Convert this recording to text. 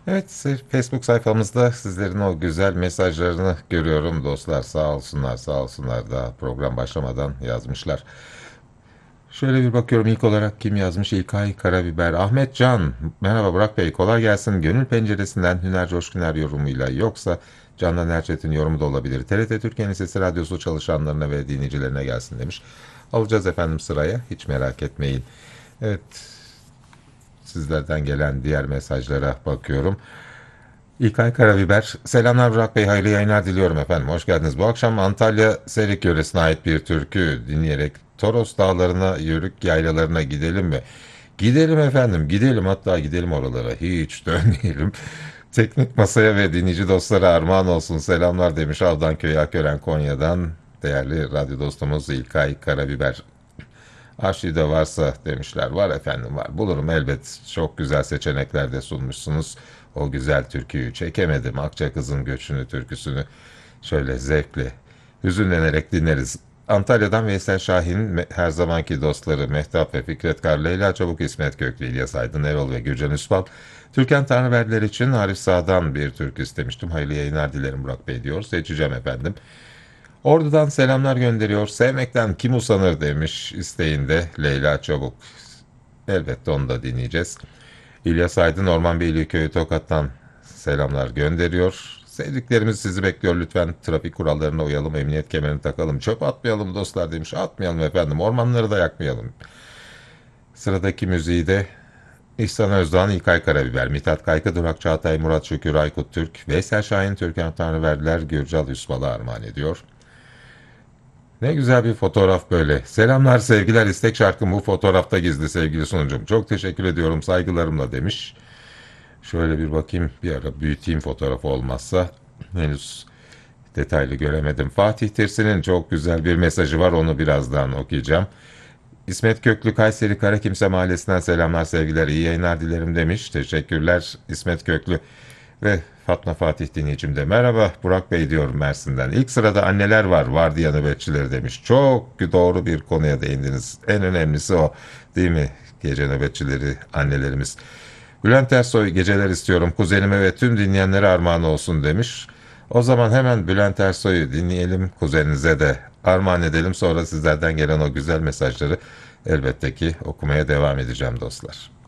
Evet, Facebook sayfamızda sizlerin o güzel mesajlarını görüyorum dostlar. Sağ olsunlar, sağ olsunlar. Daha program başlamadan yazmışlar. Şöyle bir bakıyorum ilk olarak kim yazmış? İlkay Karabiber. Ahmet Can. Merhaba Burak Bey, kolay gelsin. Gönül penceresinden Hüner Coşkuner yorumuyla yoksa Candan Erçetin yorumu da olabilir. TRT Türkiye'nin Sesi Radyosu çalışanlarına ve dinleyicilerine gelsin demiş. Alacağız efendim sıraya. Hiç merak etmeyin. Evet, sizlerden gelen diğer mesajlara bakıyorum. İlkay Karabiber. Selamlar Burak Bey, hayırlı yayınlar diliyorum efendim. Hoş geldiniz. Bu akşam Antalya Serik yöresine ait bir türkü dinleyerek Toros dağlarına, Yörük yaylalarına gidelim mi? Gidelim efendim, gidelim, hatta gidelim oralara. Hiç dönmeyelim. Teknik masaya ve dinleyici dostlara armağan olsun. Selamlar demiş Avdan Köyü Akören Konya'dan. Değerli radyo dostumuz İlkay Karabiber. Arşivde varsa demişler. Var efendim, var. Bulurum elbet. Çok güzel seçenekler de sunmuşsunuz. O güzel türküyü çekemedim. Akça Kızın Göçünü türküsünü şöyle zevkle, hüzünlenerek dinleriz. Antalya'dan Veysel Şahin, her zamanki dostları Mehtap ve Fikret Kar, Leyla Çabuk, İsmet Köklü, İlyas Aydın Erol ve Gürcan Üspal, Türkan Tanrıverdiler için Arif Sağ'dan bir türkü istemiştim. Hayırlı yayınlar dilerim Burak Bey diyor. Seçeceğim efendim. Ordu'dan selamlar gönderiyor. Sevmekten kim usanır demiş isteğinde Leyla Çabuk. Elbette onu da dinleyeceğiz. İlyas Aydın Orman Beyliği Köyü Tokat'tan selamlar gönderiyor. Sevdiklerimiz sizi bekliyor. Lütfen trafik kurallarına uyalım, emniyet kemerini takalım. Çöp atmayalım dostlar demiş. Atmayalım efendim. Ormanları da yakmayalım. Sıradaki müziği de İhsan Özdağ'ın İlkay Karabiber, Mithat Kaykı, Durak Çağatay, Murat Şükür, Aykut Türk, Veysel Şahin, Türkan Tanrıverdiler, Gürcal Üsmal'a armağan ediyor. Ne güzel bir fotoğraf böyle. Selamlar, sevgiler, istek şarkım bu fotoğrafta gizli sevgili sunucum. Çok teşekkür ediyorum, saygılarımla demiş. Şöyle bir bakayım, bir ara büyüteyim fotoğrafı olmazsa. Henüz detaylı göremedim. Fatih Tirsin'in çok güzel bir mesajı var, onu birazdan okuyacağım. İsmet Köklü Kayseri Karakimse Mahallesi'nden selamlar, sevgiler, iyi yayınlar dilerim demiş. Teşekkürler İsmet Köklü. Ve Fatma Fatih dinleyicim de merhaba Burak Bey diyorum Mersin'den. İlk sırada anneler var, vardiya nöbetçileri demiş. Çok doğru bir konuya değindiniz. En önemlisi o değil mi? Gece nöbetçileri annelerimiz. Bülent Ersoy geceler istiyorum kuzenime ve tüm dinleyenlere armağan olsun demiş. O zaman hemen Bülent Ersoy'u dinleyelim, kuzeninize de armağan edelim. Sonra sizlerden gelen o güzel mesajları elbette ki okumaya devam edeceğim dostlar.